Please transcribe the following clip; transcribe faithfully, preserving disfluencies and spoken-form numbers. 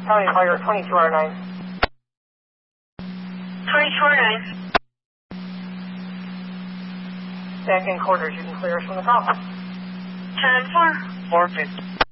County Fire twenty-two R nine. twenty-two R nine. Back in quarters, you can clear us from the call. ten four. four fifty.